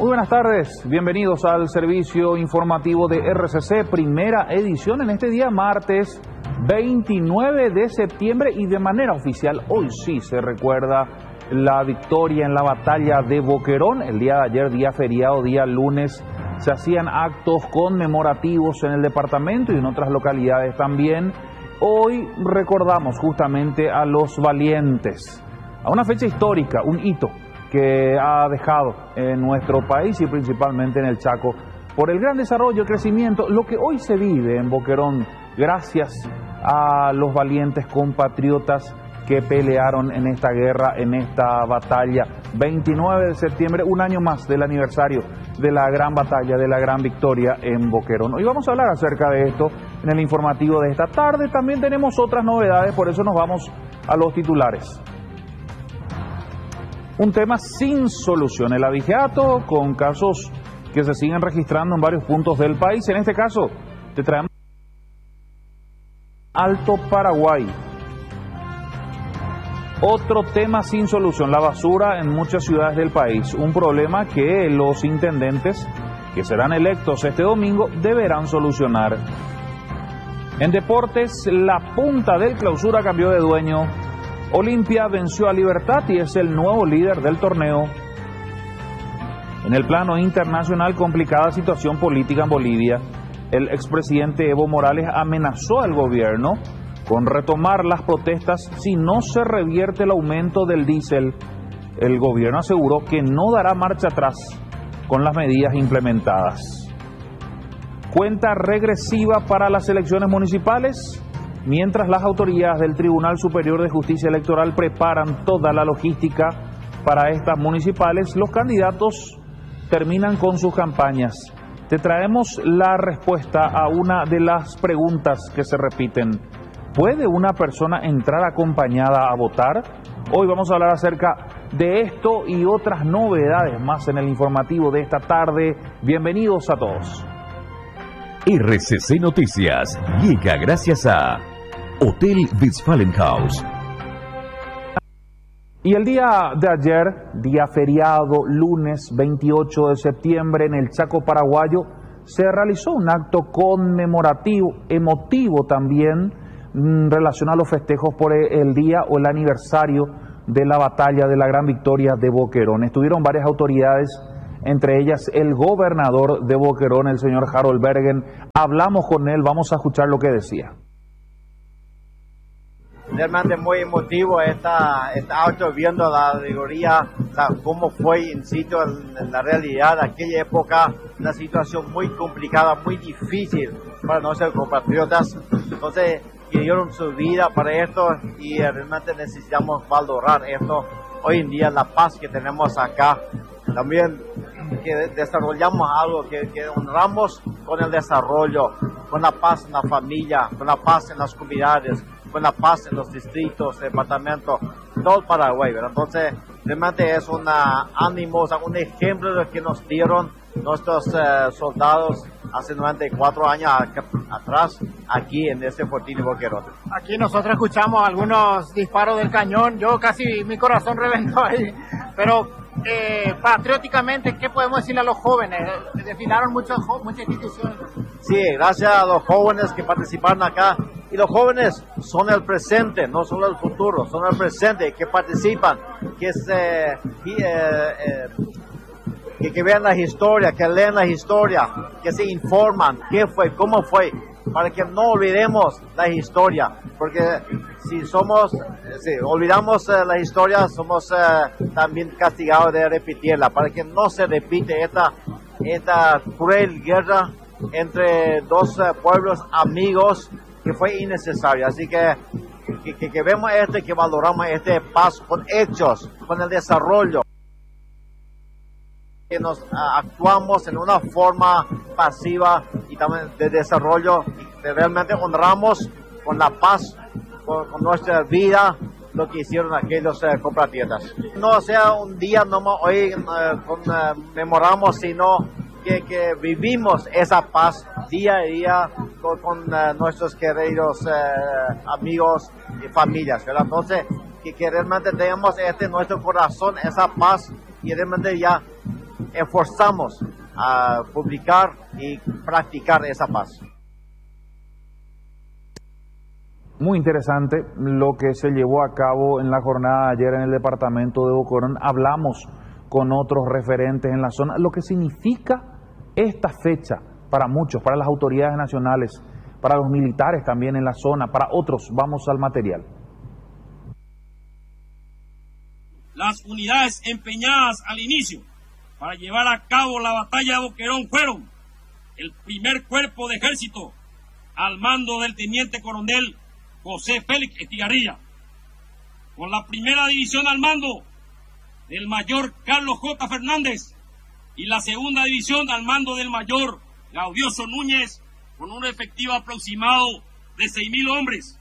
Muy buenas tardes, bienvenidos al servicio informativo de RCC, primera edición en este día martes 29 de septiembre y de manera oficial hoy sí se recuerda la victoria en la batalla de Boquerón. El día de ayer, día feriado, día lunes, se hacían actos conmemorativos en el departamento y en otras localidades también. Hoy recordamos justamente a los valientes, a una fecha histórica, un hito que ha dejado en nuestro país y principalmente en el Chaco por el gran desarrollo y crecimiento, lo que hoy se vive en Boquerón, gracias a los valientes compatriotas que pelearon en esta guerra, en esta batalla. 29 de septiembre, un año más del aniversario de la gran batalla, de la gran victoria en Boquerón. Hoy vamos a hablar acerca de esto en el informativo de esta tarde. También tenemos otras novedades, por eso nos vamos a los titulares. Un tema sin solución, el abigeato, con casos que se siguen registrando en varios puntos del país. En este caso, te traemos Alto Paraguay. Otro tema sin solución, la basura en muchas ciudades del país. Un problema que los intendentes, que serán electos este domingo, deberán solucionar. En deportes, la punta del Clausura cambió de dueño. Olimpia venció a Libertad y es el nuevo líder del torneo. En el plano internacional, complicada situación política en Bolivia. El expresidente Evo Morales amenazó al gobierno con retomar las protestas si no se revierte el aumento del diésel. El gobierno aseguró que no dará marcha atrás con las medidas implementadas. Cuenta regresiva para las elecciones municipales. Mientras las autoridades del Tribunal Superior de Justicia Electoral preparan toda la logística para estas municipales, los candidatos terminan con sus campañas. Te traemos la respuesta a una de las preguntas que se repiten. ¿Puede una persona entrar acompañada a votar? Hoy vamos a hablar acerca de esto y otras novedades más en el informativo de esta tarde. Bienvenidos a todos. RCC Noticias llega gracias a Hotel Westfalenhaus. Y el día de ayer, día feriado, lunes 28 de septiembre, en el Chaco paraguayo, se realizó un acto conmemorativo, emotivo también, relacionado a los festejos por el día o el aniversario de la batalla de la gran victoria de Boquerón. Estuvieron varias autoridades, entre ellas el gobernador de Boquerón, el señor Harold Bergen. Hablamos con él, vamos a escuchar lo que decía. Realmente muy emotivo esta auto viendo la alegoría, o sea, cómo fue in situ en la realidad de aquella época, una situación muy complicada, muy difícil para nuestros compatriotas. Entonces, que dieron su vida para esto y realmente necesitamos valorar esto. Hoy en día la paz que tenemos acá, también que desarrollamos algo que honramos con el desarrollo, con la paz en la familia, con la paz en las comunidades, con la paz en los distritos, departamentos, todo el Paraguay, ¿verdad? Entonces, realmente es un ánimo, o sea, un ejemplo de lo que nos dieron nuestros soldados hace 94 años atrás, aquí en este fortín de Boquerón. Aquí nosotros escuchamos algunos disparos del cañón, yo casi mi corazón reventó ahí, pero patrióticamente, ¿qué podemos decirle a los jóvenes? Desfilaron muchas instituciones. Sí, gracias a los jóvenes que participaron acá. Y los jóvenes son el presente, no solo el futuro, son el presente, que participan, que vean la historia, que leen la historia, que se informan qué fue, cómo fue, para que no olvidemos la historia, porque si olvidamos la historia, somos también castigados de repetirla, para que no se repite esta cruel guerra entre dos pueblos amigos, que fue innecesaria. Así que vemos que valoramos este paso con hechos, con el desarrollo, que nos actuamos en una forma pasiva y también de desarrollo, y realmente honramos con la paz, con nuestra vida, lo que hicieron aquellos compatriotas. No sea un día nomás hoy conmemoramos, sino que vivimos esa paz día a día con nuestros queridos amigos y familias, ¿verdad? Entonces, que realmente tenemos nuestro corazón, esa paz, y realmente ya esforzamos a publicar y practicar esa paz. Muy interesante lo que se llevó a cabo en la jornada de ayer en el departamento de Boquerón. Hablamos con otros referentes en la zona, lo que significa esta fecha para muchos, para las autoridades nacionales, para los militares también en la zona, para otros. Vamos al material. Las unidades empeñadas al inicio para llevar a cabo la batalla de Boquerón fueron el primer cuerpo de ejército al mando del teniente coronel José Félix Estigarribia, con la primera división al mando del mayor Carlos J. Fernández y la segunda división al mando del mayor Gaudioso Núñez, con un efectivo aproximado de 6.000 hombres,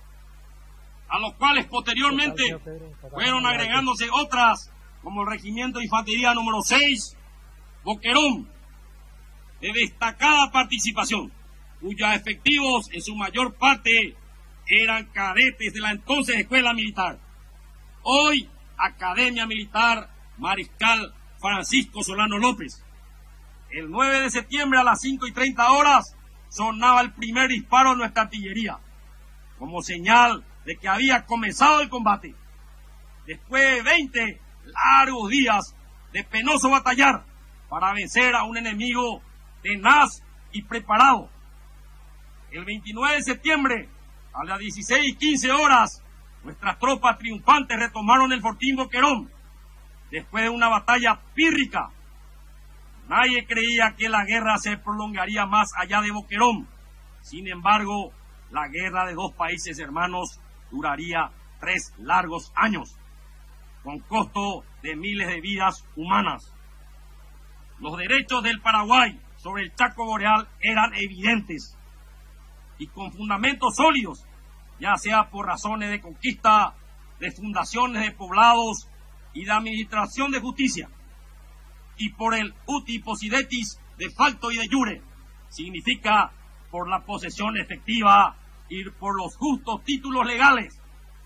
a los cuales posteriormente fueron agregándose otras, como el Regimiento de Infantería número 6, Boquerón, de destacada participación, cuyos efectivos en su mayor parte eran cadetes de la entonces Escuela Militar, hoy Academia Militar Mariscal Francisco Solano López. El 9 de septiembre a las 5:30 horas sonaba el primer disparo de nuestra artillería, como señal de que había comenzado el combate. Después de 20 largos días de penoso batallar para vencer a un enemigo tenaz y preparado, el 29 de septiembre a las 16:15 horas, nuestras tropas triunfantes retomaron el fortín Boquerón, después de una batalla pírrica. Nadie creía que la guerra se prolongaría más allá de Boquerón. Sin embargo, la guerra de dos países hermanos duraría 3 largos años, con costo de miles de vidas humanas. Los derechos del Paraguay sobre el Chaco Boreal eran evidentes y con fundamentos sólidos, ya sea por razones de conquista, de fundaciones de poblados y de administración de justicia, y por el uti possidetis de facto y de jure, significa por la posesión efectiva y por los justos títulos legales.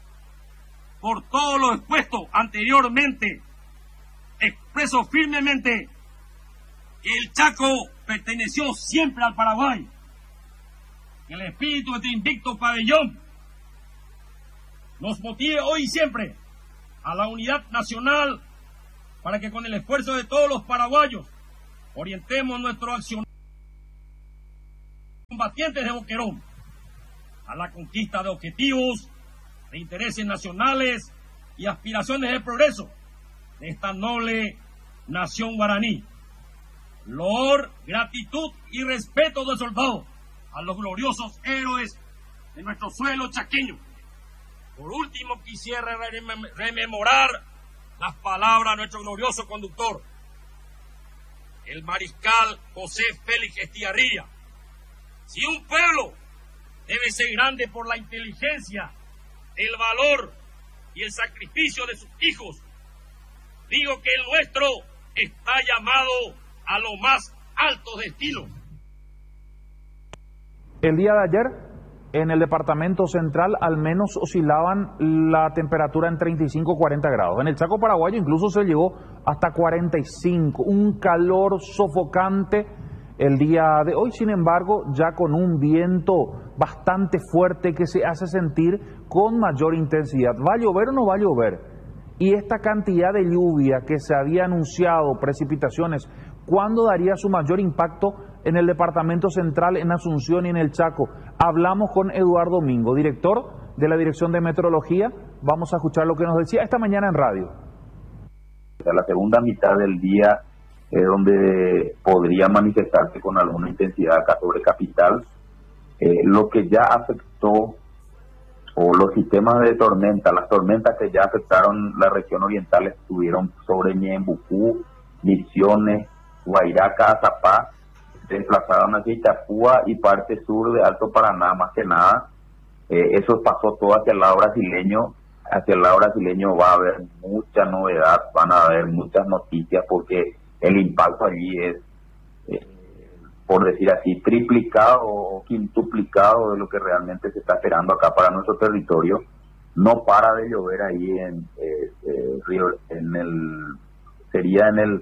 Por todo lo expuesto anteriormente, expreso firmemente que el Chaco perteneció siempre al Paraguay, que el espíritu de este invicto pabellón nos motive hoy y siempre a la unidad nacional para que con el esfuerzo de todos los paraguayos orientemos nuestro accionar combatientes de Boquerón a la conquista de objetivos, de intereses nacionales y aspiraciones de progreso de esta noble nación guaraní. Loor, gratitud y respeto del soldado a los gloriosos héroes de nuestro suelo chaqueño. Por último, quisiera rememorar las palabras de nuestro glorioso conductor, el mariscal José Félix Estigarribia. Si un pueblo debe ser grande por la inteligencia, el valor y el sacrificio de sus hijos, digo que el nuestro está llamado a lo más alto destino. El día de ayer, en el departamento central, al menos oscilaban la temperatura en 35-40 grados. En el Chaco paraguayo incluso se llegó hasta 45, un calor sofocante el día de hoy. Sin embargo, ya con un viento bastante fuerte que se hace sentir con mayor intensidad. ¿Va a llover o no va a llover? Y esta cantidad de lluvia que se había anunciado, precipitaciones, ¿cuándo daría su mayor impacto en el departamento central, en Asunción y en el Chaco? Hablamos con Eduardo Mingo, director de la Dirección de Meteorología. Vamos a escuchar lo que nos decía esta mañana en radio. La segunda mitad del día es donde podría manifestarse con alguna intensidad acá sobre capital. Lo que ya afectó, o los sistemas de tormenta, las tormentas que ya afectaron la región oriental estuvieron sobre Ñembucú, Misiones, Guairaca, Azapá, se desplazaron hacia Itapúa y parte sur de Alto Paraná, más que nada. Eso pasó todo hacia el lado brasileño. Hacia el lado brasileño va a haber mucha novedad, van a haber muchas noticias, porque el impacto allí es, por decir así, triplicado o quintuplicado de lo que realmente se está esperando acá para nuestro territorio. No para de llover ahí sería en el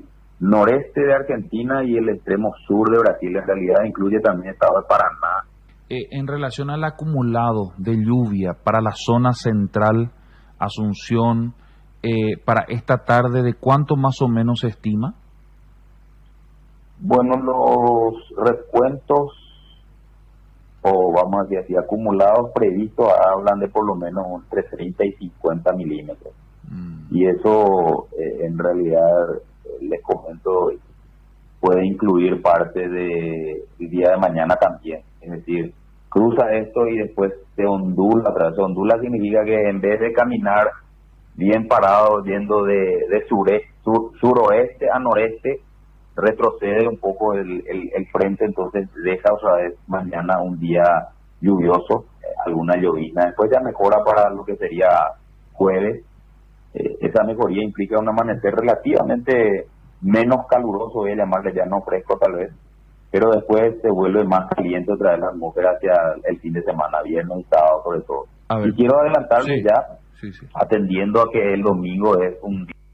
noreste de Argentina y el extremo sur de Brasil. En realidad incluye también el estado de Paraná. En relación al acumulado de lluvia para la zona central, Asunción, para esta tarde, ¿de cuánto más o menos se estima? Bueno, los recuentos, o vamos a decir así, acumulados previstos hablan de por lo menos entre 30 y 50 milímetros. Y eso en realidad, les comento, puede incluir parte del día de mañana también. Es decir, cruza esto y después se ondula otra vez. Ondula significa que en vez de caminar bien parado, yendo de suroeste a noreste, retrocede un poco el frente, entonces deja otra vez mañana un día lluvioso, alguna llovizna. Después ya mejora para lo que sería jueves. Esa mejoría implica un amanecer relativamente menos caluroso, voy a llamarle, ya no fresco tal vez, pero después se vuelve más caliente otra vez la atmósfera hacia el fin de semana, viernes y sábado sobre todo. Y quiero adelantarme ya, atendiendo a que el domingo es un día.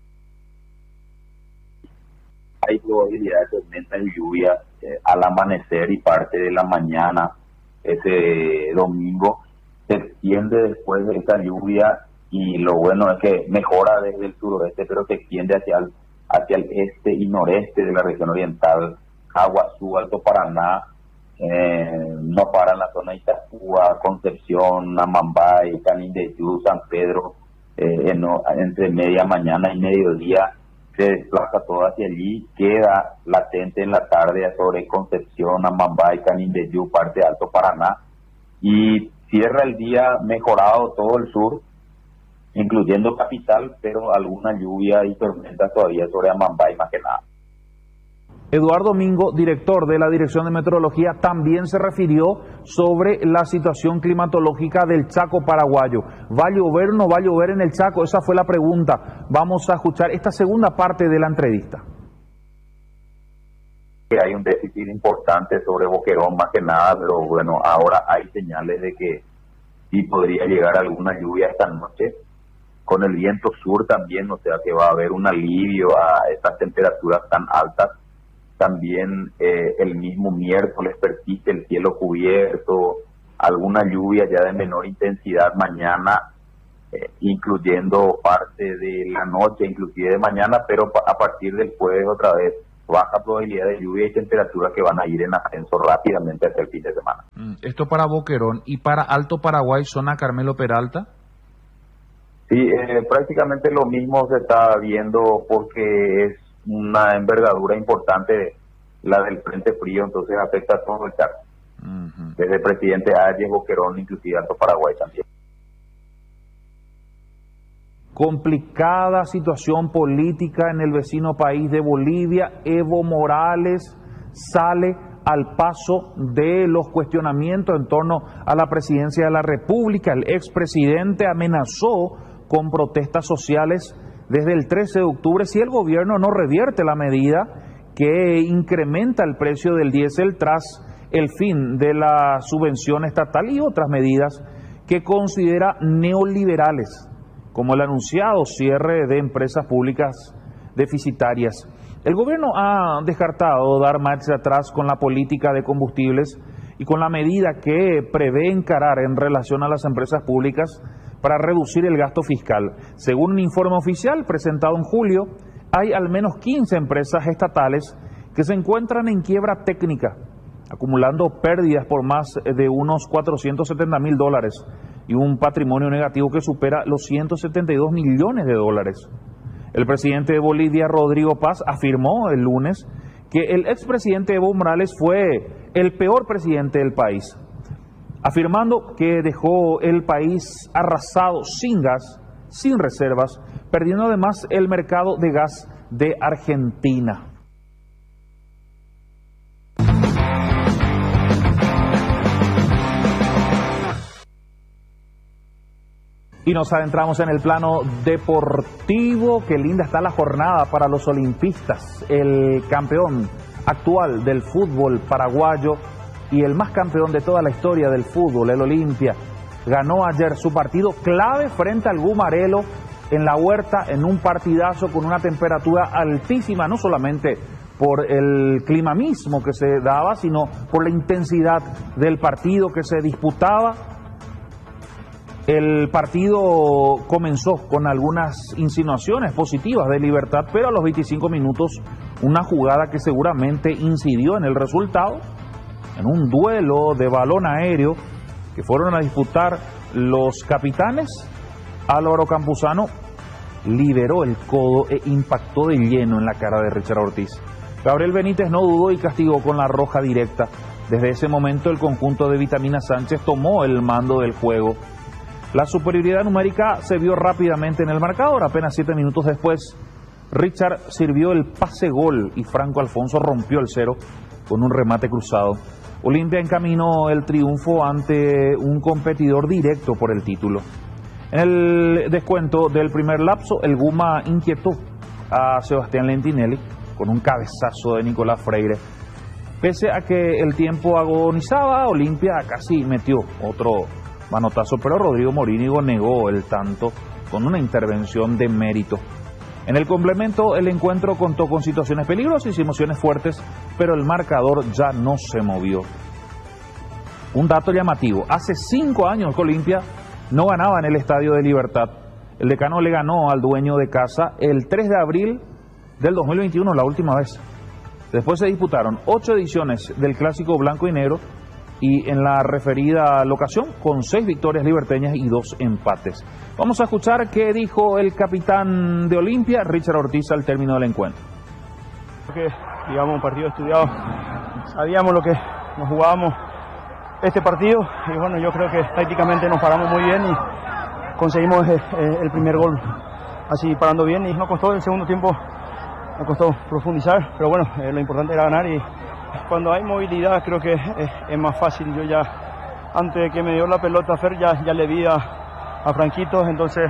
Hay probabilidad de tormenta y lluvia al amanecer y parte de la mañana ese domingo. Se extiende después de esa lluvia y lo bueno es que mejora desde el suroeste, pero se extiende hacia el este y noreste de la región oriental, Aguazú, Alto Paraná, no para en la zona de Itapúa, Concepción, Amambay, Canindeyú, San Pedro, entre media mañana y mediodía se desplaza todo hacia allí, queda latente en la tarde sobre Concepción, Amambay, Canindeyú, parte de Alto Paraná, y cierra el día mejorado todo el sur, incluyendo capital, pero alguna lluvia y tormenta todavía sobre Amambay más que nada. Eduardo Mingo, director de la Dirección de Meteorología, también se refirió sobre la situación climatológica del Chaco paraguayo. ¿Va a llover o no va a llover en el Chaco? Esa fue la pregunta. Vamos a escuchar esta segunda parte de la entrevista. Hay un déficit importante sobre Boquerón más que nada, pero bueno, ahora hay señales de que sí podría llegar alguna lluvia esta noche. Con el viento sur también, o sea que va a haber un alivio a estas temperaturas tan altas. También el mismo miércoles persiste el cielo cubierto, alguna lluvia ya de menor intensidad mañana, incluyendo parte de la noche, inclusive de mañana, pero a partir del jueves otra vez baja probabilidad de lluvia y temperaturas que van a ir en ascenso rápidamente hasta el fin de semana. Esto para Boquerón. ¿Y para Alto Paraguay, zona Carmelo Peralta? Sí, prácticamente lo mismo se está viendo porque es una envergadura importante la del Frente Frío, entonces afecta a todo el Chaco. Desde Presidente Ayes, Boquerón, inclusive Alto Paraguay también. Complicada situación política en el vecino país de Bolivia. Evo Morales sale al paso de los cuestionamientos en torno a la presidencia de la República. El expresidente amenazó con protestas sociales desde el 13 de octubre si el gobierno no revierte la medida que incrementa el precio del diésel tras el fin de la subvención estatal y otras medidas que considera neoliberales, como el anunciado cierre de empresas públicas deficitarias. El gobierno ha descartado dar marcha atrás con la política de combustibles y con la medida que prevé encarar en relación a las empresas públicas para reducir el gasto fiscal. Según un informe oficial presentado en julio, hay al menos 15 empresas estatales que se encuentran en quiebra técnica, acumulando pérdidas por más de unos $470,000 y un patrimonio negativo que supera los $172 millones. El presidente de Bolivia, Rodrigo Paz, afirmó el lunes que el expresidente Evo Morales fue el peor presidente del país, afirmando que dejó el país arrasado sin gas, sin reservas, perdiendo además el mercado de gas de Argentina. Y nos adentramos en el plano deportivo. Qué linda está la jornada para los olimpistas. El campeón actual del fútbol paraguayo y el más campeón de toda la historia del fútbol, el Olimpia, ganó ayer su partido clave frente al Gumarelo en la Huerta, en un partidazo con una temperatura altísima, no solamente por el clima mismo que se daba, sino por la intensidad del partido que se disputaba. El partido comenzó con algunas insinuaciones positivas de Libertad, pero a los 25 minutos una jugada que seguramente incidió en el resultado, en un duelo de balón aéreo que fueron a disputar los capitanes. Álvaro Campuzano liberó el codo e impactó de lleno en la cara de Richard Ortiz. Gabriel Benítez no dudó y castigó con la roja directa. Desde ese momento el conjunto de Vitamina Sánchez tomó el mando del juego. La superioridad numérica se vio rápidamente en el marcador. Apenas 7 minutos después, Richard sirvió el pase gol y Franco Alfonso rompió el cero con un remate cruzado. Olimpia encaminó el triunfo ante un competidor directo por el título. En el descuento del primer lapso, el Guma inquietó a Sebastián Lentinelli con un cabezazo de Nicolás Freire. Pese a que el tiempo agonizaba, Olimpia casi metió otro manotazo, pero Rodrigo Morínigo negó el tanto con una intervención de mérito. En el complemento, el encuentro contó con situaciones peligrosas y emociones fuertes, pero el marcador ya no se movió. Un dato llamativo: hace 5 años que Olimpia no ganaba en el Estadio de Libertad. El Decano le ganó al dueño de casa el 3 de abril del 2021, la última vez. Después se disputaron 8 ediciones del Clásico Blanco y Negro, y en la referida locación con 6 victorias liberteñas y 2 empates. Vamos a escuchar qué dijo el capitán de Olimpia, Richard Ortiz, al término del encuentro. Creo que, digamos, un partido estudiado, sabíamos lo que nos jugábamos este partido, y bueno, yo creo que tácticamente nos paramos muy bien y conseguimos el primer gol así parando bien, y nos costó el segundo tiempo, nos costó profundizar, pero bueno, lo importante era ganar. Y cuando hay movilidad creo que es más fácil. Yo ya, antes de que me dio la pelota Fer, ya le vi a Franquito, entonces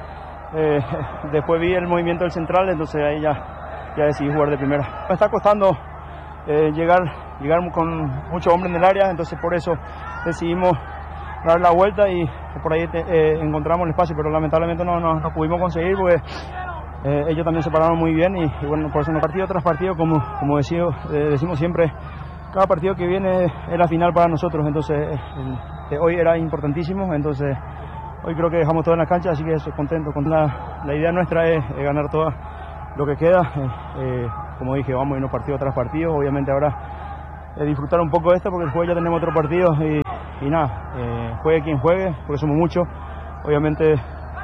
después vi el movimiento del central, entonces ahí ya decidí jugar de primera. Me está costando llegar con muchos hombres en el área, entonces por eso decidimos dar la vuelta y por ahí encontramos el espacio, pero lamentablemente no pudimos conseguir porque ellos también se pararon muy bien y bueno, por eso partido tras partido, como decimos siempre, cada partido que viene es la final para nosotros, entonces hoy era importantísimo, entonces hoy creo que dejamos todo en la cancha, así que estoy contento. La idea nuestra es ganar todo lo que queda, como dije, vamos a irnos partido tras partido, obviamente ahora disfrutar un poco de esto porque después ya tenemos otro partido y nada, juegue quien juegue, porque somos muchos, obviamente.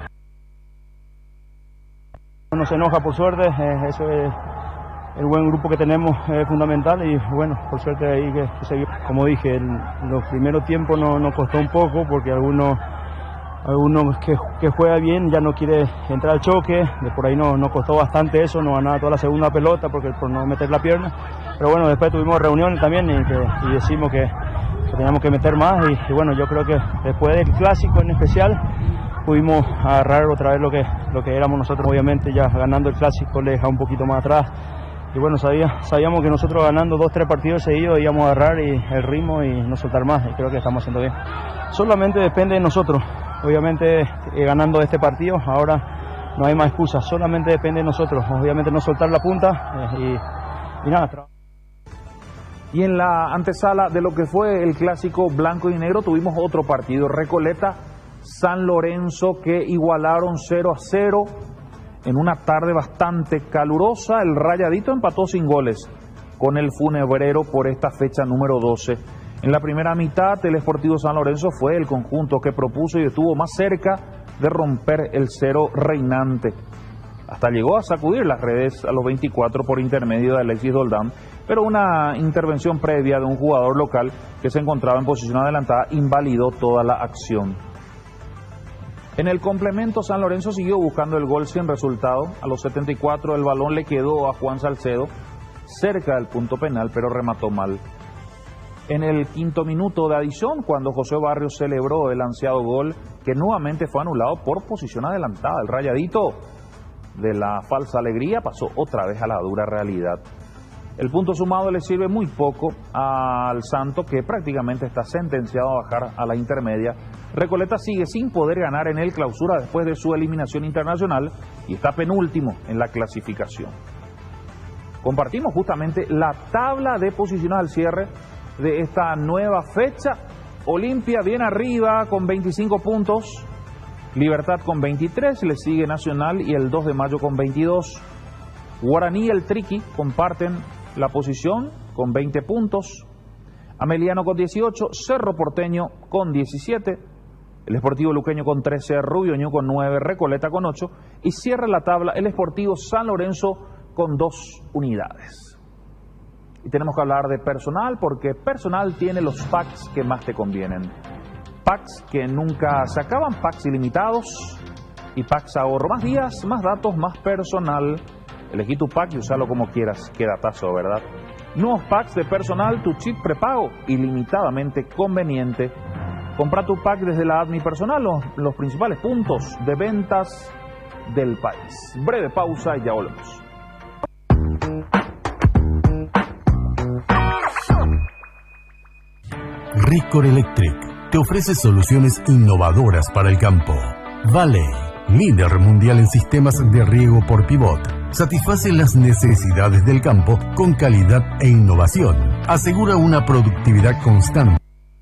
No se enoja, por suerte, eso es el buen grupo que tenemos, es fundamental, y bueno, por suerte ahí que se vio. Como dije, los primeros tiempos nos costó un poco porque algunos que juega bien ya no quiere entrar al choque, de por ahí nos costó bastante eso, no ganaba toda la segunda pelota por no meter la pierna, pero bueno, después tuvimos reuniones también y decimos que teníamos que meter más y bueno, yo creo que después del clásico en especial pudimos agarrar otra vez lo que éramos nosotros. Obviamente ya ganando el clásico le deja un poquito más atrás y bueno, sabíamos que nosotros ganando 2-3 partidos seguidos íbamos a agarrar el ritmo y no soltar más, y creo que estamos haciendo bien. Solamente depende de nosotros, obviamente ganando este partido ahora no hay más excusas, solamente depende de nosotros, obviamente no soltar la punta y nada. Y en la antesala de lo que fue el Clásico Blanco y Negro tuvimos otro partido, Recoleta San Lorenzo, que igualaron 0-0 en una tarde bastante calurosa. El Rayadito empató sin goles con el Funebrero por esta fecha número 12. En la primera mitad, el Sportivo San Lorenzo fue el conjunto que propuso y estuvo más cerca de romper el cero reinante. Hasta llegó a sacudir las redes a los 24 por intermedio de Alexis Doldán, pero una intervención previa de un jugador local que se encontraba en posición adelantada invalidó toda la acción. En el complemento, San Lorenzo siguió buscando el gol sin resultado. A los 74 el balón le quedó a Juan Salcedo cerca del punto penal, pero remató mal. En el quinto minuto de adición, cuando José Barrios celebró el ansiado gol, que nuevamente fue anulado por posición adelantada, el Rayadito de la falsa alegría pasó otra vez a la dura realidad. El punto sumado le sirve muy poco al Santo, que prácticamente está sentenciado a bajar a la intermedia. Recoleta sigue sin poder ganar en el Clausura después de su eliminación internacional y está penúltimo en la clasificación. Compartimos justamente la tabla de posiciones al cierre de esta nueva fecha. Olimpia bien arriba con 25 puntos, Libertad con 23, le sigue Nacional y el 2 de Mayo con 22. Guaraní y el Triqui comparten la posición con 20 puntos, Ameliano con 18, Cerro Porteño con 17, el Sportivo Luqueño con 13, Rubio Ñu con 9, Recoleta con 8 y cierra la tabla el Sportivo San Lorenzo con 2 unidades. Y tenemos que hablar de personal porque personal tiene los packs que más te convienen. Packs que nunca se acaban, packs ilimitados y packs ahorro. Más días, más datos, más personal. Elegí tu pack y usalo como quieras. Qué datazo, ¿verdad? Nuevos packs de personal, tu chip prepago, ilimitadamente conveniente. Compra tu pack desde la app Mi Personal, los principales puntos de ventas del país. Breve pausa y ya volvemos. Ricor Electric te ofrece soluciones innovadoras para el campo. Valley, líder mundial en sistemas de riego por pivot, satisface las necesidades del campo con calidad e innovación. Asegura una productividad constante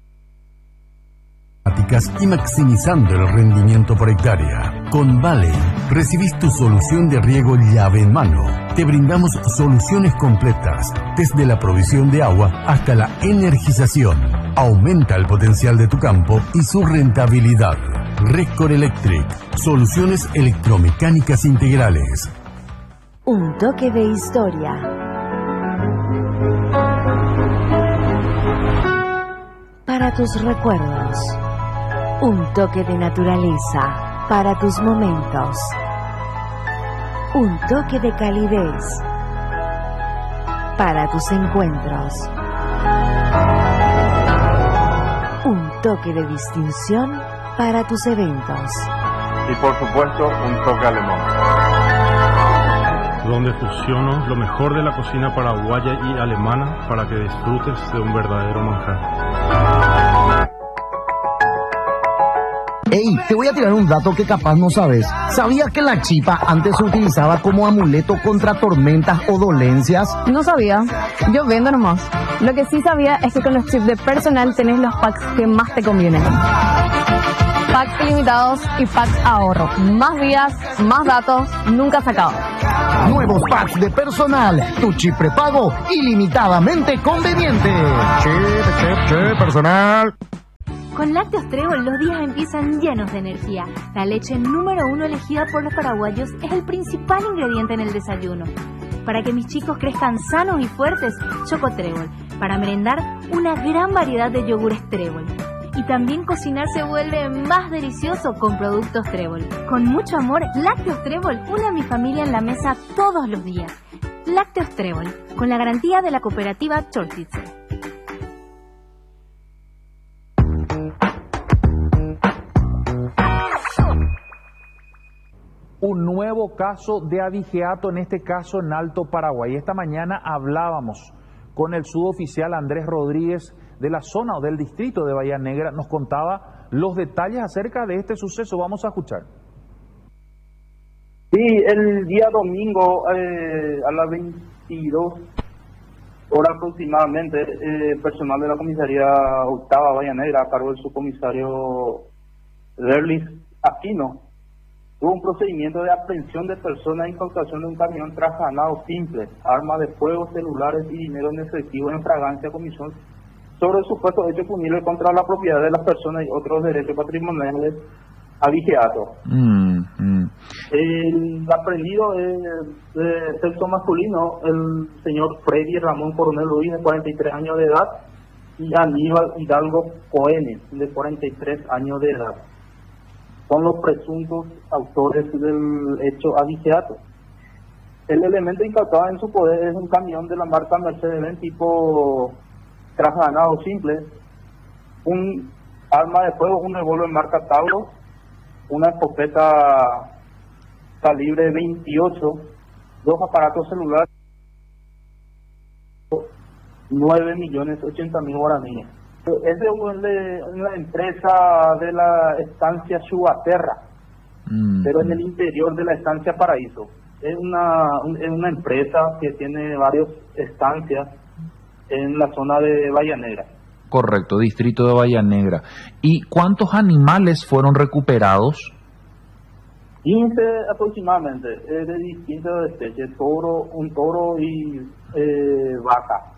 y maximizando el rendimiento por hectárea. Con Valley, recibís tu solución de riego llave en mano. Te brindamos soluciones completas, desde la provisión de agua hasta la energización. Aumenta el potencial de tu campo y su rentabilidad. Ricor Electric, soluciones electromecánicas integrales. Un toque de historia. Para tus recuerdos. Un toque de naturaleza para tus momentos. Un toque de calidez para tus encuentros. Un toque de distinción para tus eventos. Y por supuesto, un toque alemán, donde fusiono lo mejor de la cocina paraguaya y alemana para que disfrutes de un verdadero manjar. Ey, te voy a tirar un dato que capaz no sabes. ¿Sabías que la chipa antes se utilizaba como amuleto contra tormentas o dolencias? No sabía. Yo vendo nomás. Lo que sí sabía es que con los chips de personal tenés los packs que más te convienen. Packs ilimitados y packs ahorro. Más días, más datos, nunca se acaba. Nuevos packs de personal. Tu chip prepago ilimitadamente conveniente. Chip, personal. Con Lácteos Trébol los días empiezan llenos de energía. La leche número 1 elegida por los paraguayos es el principal ingrediente en el desayuno. Para que mis chicos crezcan sanos y fuertes, Choco Trébol. Para merendar, una gran variedad de yogures Trébol. Y también cocinar se vuelve más delicioso con productos Trébol. Con mucho amor, Lácteos Trébol une a mi familia en la mesa todos los días. Lácteos Trébol, con la garantía de la cooperativa Chortitze. Un nuevo caso de abigeato, en este caso en Alto Paraguay. Esta mañana hablábamos con el suboficial Andrés Rodríguez de la zona o del distrito de Bahía Negra. Nos contaba los detalles acerca de este suceso. Vamos a escuchar. Sí, el día domingo a las 22 horas aproximadamente, personal de la comisaría octava Bahía Negra a cargo del subcomisario Derlis Aquino hubo un procedimiento de aprehensión de personas e incautación de un camión trasganado simple, armas de fuego, celulares y dinero en efectivo en fragancia comisión sobre el supuesto hecho punible contra la propiedad de las personas y otros derechos patrimoniales abigeatos. El aprendido es de sexo masculino, el señor Freddy Ramón Coronel Ruiz, de 43 años de edad, y Aníbal Hidalgo Coenes, de 43 años de edad. Son los presuntos autores del hecho abigeato. El elemento incautado en su poder es un camión de la marca Mercedes-Benz tipo trasganado simple, un arma de fuego, un revólver marca Tauro, una escopeta calibre 28, dos aparatos celulares 9.080.000 guaraníes. Es de una empresa de la estancia Chubaterra, pero en el interior de la estancia Paraíso. Es una empresa que tiene varias estancias en la zona de Bahía Negra. Correcto, distrito de Bahía Negra. ¿Y cuántos animales fueron recuperados? 15 aproximadamente, de distintas especies, un toro y vaca.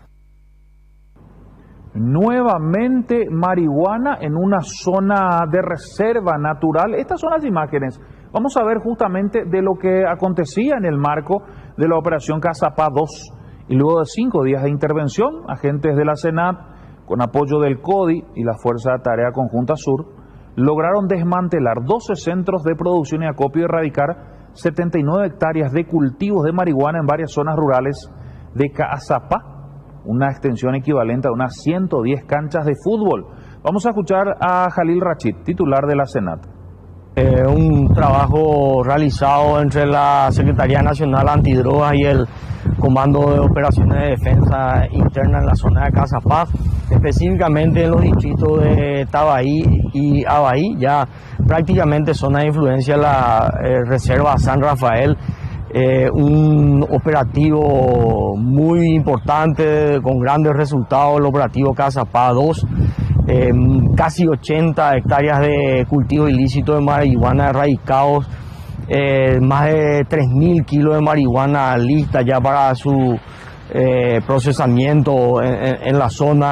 Nuevamente marihuana en una zona de reserva natural. Estas son las imágenes. Vamos a ver justamente de lo que acontecía en el marco de la operación Cazapá 2. Y luego de 5 días de intervención, agentes de la SENAT, con apoyo del CODI y la Fuerza de Tarea Conjunta Sur, lograron desmantelar 12 centros de producción y acopio y erradicar 79 hectáreas de cultivos de marihuana en varias zonas rurales de Cazapá, una extensión equivalente a unas 110 canchas de fútbol. Vamos a escuchar a Jalil Rachid, titular de la SENAT. Un trabajo realizado entre la Secretaría Nacional Antidrogas y el Comando de Operaciones de Defensa Interna en la zona de Cazapá, específicamente en los distritos de Tabaí y Abaí, ya prácticamente zona de influencia de la Reserva San Rafael. Un operativo muy importante con grandes resultados, el operativo Cazapá 2. Casi 80 hectáreas de cultivo ilícito de marihuana erradicados, más de 3.000 kilos de marihuana lista ya para su procesamiento en la zona,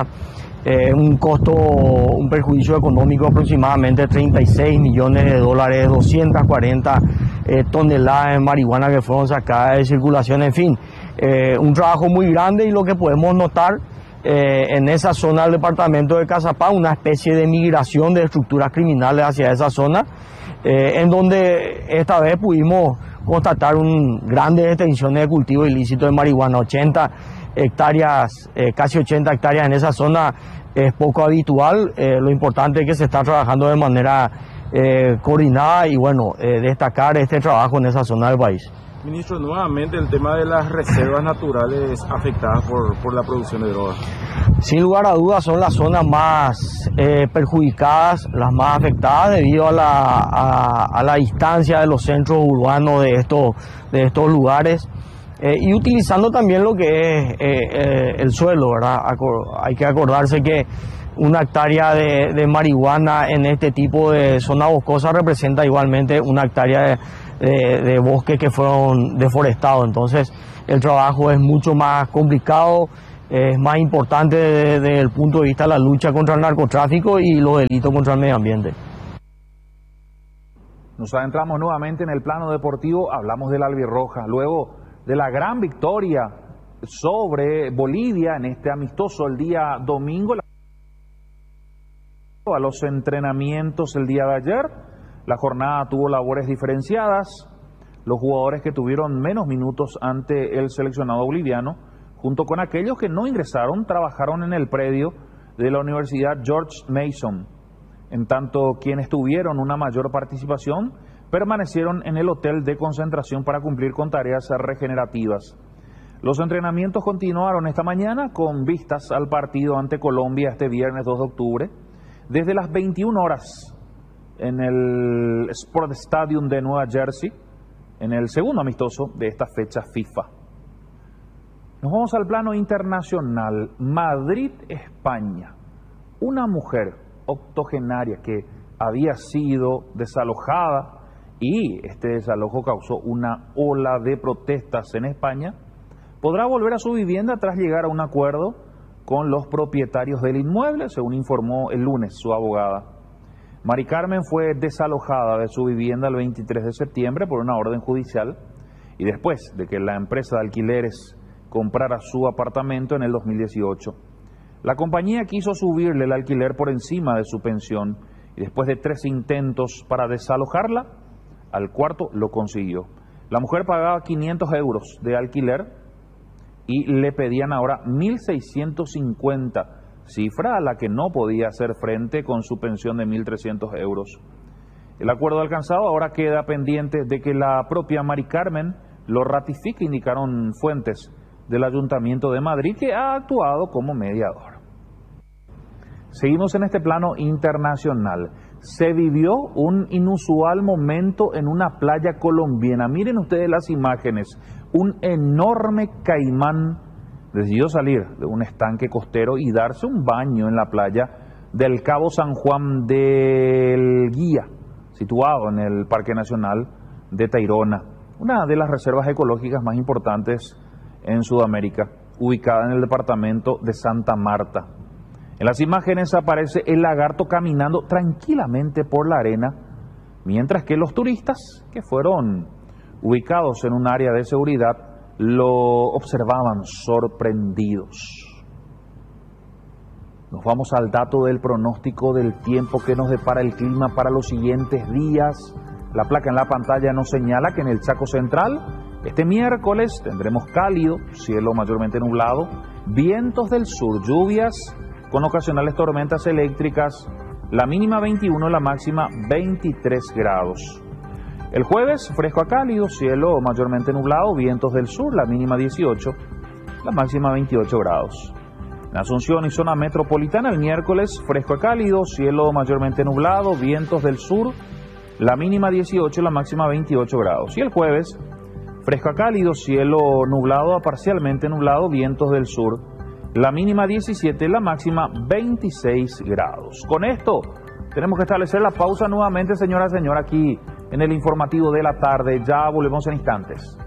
un perjuicio económico aproximadamente de $36 millones, 240 toneladas de marihuana que fueron sacadas de circulación, en fin, un trabajo muy grande. Y lo que podemos notar en esa zona del departamento de Cazapá, una especie de migración de estructuras criminales hacia esa zona, en donde esta vez pudimos constatar grandes extensiones de cultivo ilícito de marihuana. 80 hectáreas, casi 80 hectáreas en esa zona es poco habitual. Lo importante es que se está trabajando de manera coordinada y bueno, destacar este trabajo en esa zona del país. Ministro, nuevamente el tema de las reservas naturales afectadas por la producción de drogas. Sin lugar a dudas son las zonas más perjudicadas, las más afectadas debido a la distancia de los centros urbanos de estos lugares, y utilizando también lo que es el suelo, ¿verdad? Hay que acordarse que una hectárea de marihuana en este tipo de zona boscosa representa igualmente una hectárea de bosques que fueron deforestados. Entonces el trabajo es mucho más complicado, es más importante desde el punto de vista de la lucha contra el narcotráfico y los delitos contra el medio ambiente. Nos adentramos nuevamente en el plano deportivo, hablamos del albirroja, luego de la gran victoria sobre Bolivia en este amistoso el día domingo. A los entrenamientos el día de ayer, la jornada tuvo labores diferenciadas. Los jugadores que tuvieron menos minutos ante el seleccionado boliviano, junto con aquellos que no ingresaron, trabajaron en el predio de la Universidad George Mason. En tanto, quienes tuvieron una mayor participación permanecieron en el hotel de concentración para cumplir con tareas regenerativas. Los entrenamientos continuaron esta mañana con vistas al partido ante Colombia este viernes 2 de octubre, desde las 21 horas en el Sport Stadium de Nueva Jersey, en el segundo amistoso de esta fecha FIFA. Nos vamos al plano internacional. Madrid, España. Una mujer octogenaria que había sido desalojada y este desalojo causó una ola de protestas en España, podrá volver a su vivienda tras llegar a un acuerdo con los propietarios del inmueble, según informó el lunes su abogada. Mari Carmen fue desalojada de su vivienda el 23 de septiembre por una orden judicial y después de que la empresa de alquileres comprara su apartamento en el 2018. La compañía quiso subirle el alquiler por encima de su pensión y después de 3 intentos para desalojarla, al cuarto lo consiguió. La mujer pagaba 500 euros de alquiler y le pedían ahora 1.650, cifra a la que no podía hacer frente con su pensión de 1.300 euros. El acuerdo alcanzado ahora queda pendiente de que la propia Mari Carmen lo ratifique, indicaron fuentes del Ayuntamiento de Madrid, que ha actuado como mediador. Seguimos en este plano internacional. Se vivió un inusual momento en una playa colombiana. Miren ustedes las imágenes. Un enorme caimán decidió salir de un estanque costero y darse un baño en la playa del Cabo San Juan del Guía, situado en el Parque Nacional de Tayrona, una de las reservas ecológicas más importantes en Sudamérica, ubicada en el departamento de Santa Marta. En las imágenes aparece el lagarto caminando tranquilamente por la arena, mientras que los turistas, que fueron ubicados en un área de seguridad, lo observaban sorprendidos. Nos vamos al dato del pronóstico del tiempo que nos depara el clima para los siguientes días. La placa en la pantalla nos señala que en el Chaco Central, este miércoles tendremos cálido, cielo mayormente nublado, vientos del sur, lluvias con ocasionales tormentas eléctricas, la mínima 21, la máxima 23 grados. El jueves, fresco a cálido, cielo mayormente nublado, vientos del sur, la mínima 18, la máxima 28 grados. En Asunción y zona metropolitana, el miércoles, fresco a cálido, cielo mayormente nublado, vientos del sur, la mínima 18, la máxima 28 grados. Y el jueves, fresco a cálido, cielo nublado a parcialmente nublado, vientos del sur, la mínima 17, la máxima 26 grados. Con esto tenemos que establecer la pausa nuevamente, señora, señor, aquí en el informativo de la tarde. Ya volvemos en instantes.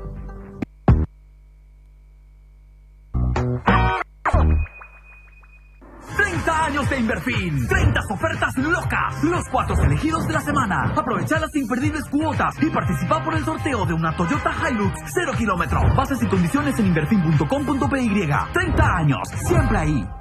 De Inverfin, 30 ofertas locas, los 4 elegidos de la semana. Aprovecha las imperdibles cuotas y participa por el sorteo de una Toyota Hilux 0 kilómetros. Bases y condiciones en inverfin.com.py. 30 años, siempre ahí.